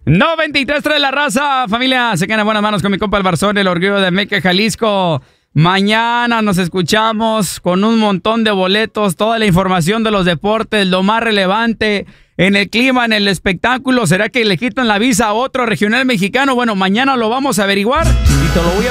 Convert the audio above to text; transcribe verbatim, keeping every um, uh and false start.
noventa y tres trae la raza, familia. Se quedan en buenas manos con mi compa el Barzón, el orgullo de Meca, Jalisco. Mañana nos escuchamos con un montón de boletos, toda la información de los deportes, lo más relevante en el clima, en el espectáculo. ¿Será que le quitan la visa a otro regional mexicano? Bueno, mañana lo vamos a averiguar y te lo voy a